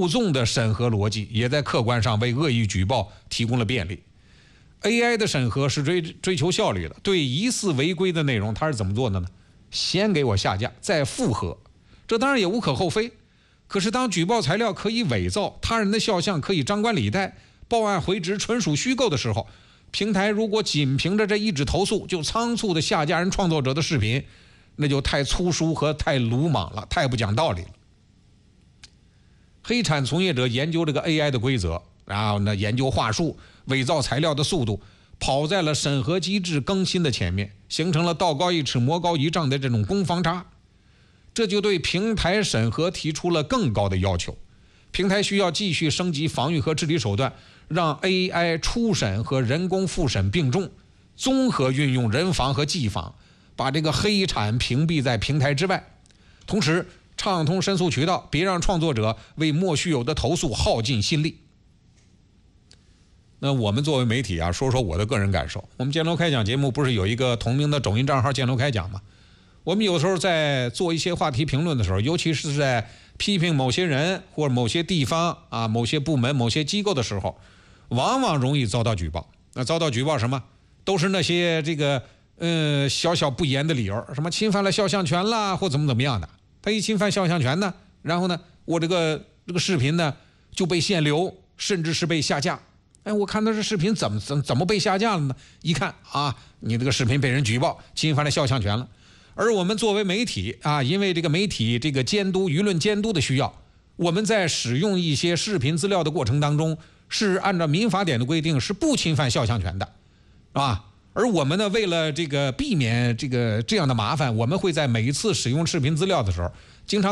诉讼的审核逻辑也在客观上为恶意举报提供了便利。AI 的审核是追求效率的，对疑似违规的内容，它是怎么做的呢？先给我下架，再复核，这当然也无可厚非。可是当举报材料可以伪造，他人的肖像可以张冠李戴，报案回执纯属虚构的时候，平台如果仅凭着这一纸投诉就仓促的下架人创作者的视频，那就太粗疏和太鲁莽了，太不讲道理了。黑产从业者研究这个 AI 的规则，然后呢研究话术、伪造材料的速度，跑在了审核机制更新的前面，形成了道高一尺魔高一丈的这种攻防差。这就对平台审核提出了更高的要求，平台需要继续升级防御和治理手段，让 AI 初审和人工复审并重，综合运用人防和技防，把这个黑产屏蔽在平台之外。同时畅通申诉渠道，别让创作者为莫须有的投诉耗尽心力。那我们作为媒体啊，说说我的个人感受。我们建楼开讲节目不是有一个同名的抖音账号建楼开讲吗？我们有时候在做一些话题评论的时候，尤其是在批评某些人或者某些地方啊、某些部门、某些机构的时候，往往容易遭到举报。那遭到举报什么？都是那些这个小小不言的理由，什么侵犯了肖像权啦，或怎么样的。他一侵犯肖像权呢，然后呢，我这个视频呢就被限流，甚至是被下架。哎，我看到这视频怎么被下架了呢？一看啊，你这个视频被人举报，侵犯了肖像权了。而我们作为媒体啊，因为这个媒体这个监督舆论监督的需要，我们在使用一些视频资料的过程当中，是按照民法典的规定是不侵犯肖像权的，是吧？而我们呢，为了这个避免这样的麻烦，我们会在每一次使用视频资料的时候，经常